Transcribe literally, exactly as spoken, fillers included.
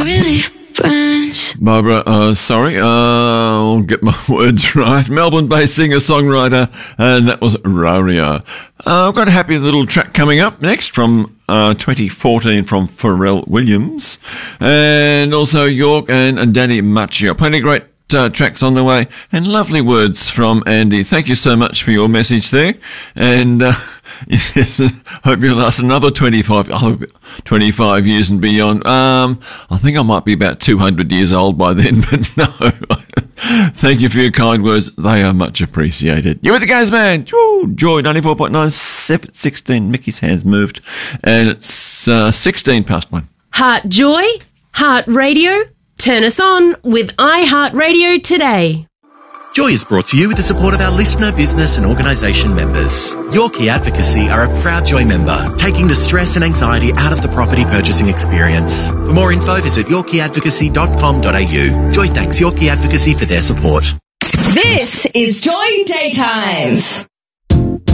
really friends? Barbara, uh, sorry, uh, I'll get my words right. Melbourne-based singer-songwriter, and that was Raria. Uh, I've got a happy little track coming up next from uh, twenty fourteen from Pharrell Williams, and also York and, and Danny Macchio. Plenty of great uh, tracks on the way, and lovely words from Andy. Thank you so much for your message there, and uh, yes, hope you'll last another twenty-five, oh, twenty-five years and beyond. Um, I think I might be about two hundred years old by then, but no. Thank you for your kind words. They are much appreciated. You're with the Gaze Man. Woo! Joy ninety-four point nine, seven sixteen. Mickey's hands moved. And it's uh, sixteen past one. Heart Joy, Heart Radio. Turn us on with iHeartRadio today. Joy is brought to you with the support of our listener, business and organisation members. Yorkie Advocacy are a proud Joy member, taking the stress and anxiety out of the property purchasing experience. For more info, visit yorkie advocacy dot com dot a u. Joy thanks Yorkie Advocacy for their support. This is Joy Daytimes.